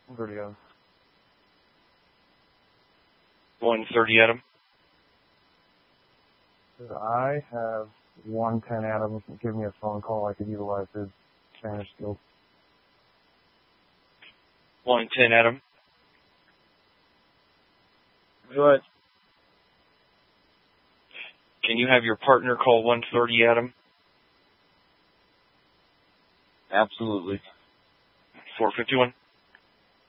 130 Adam. 130 Adam. I have 110 Adam. Give me a phone call. I could utilize his Spanish skills. 110 Adam. Go ahead. Can you have your partner call 130 Adam? Absolutely. 451.